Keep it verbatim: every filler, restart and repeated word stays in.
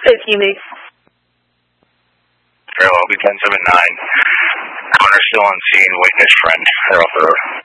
Hey, teammates. Farewell, be ten seven nine. Connor still on scene, waiting his friend. They're off the road.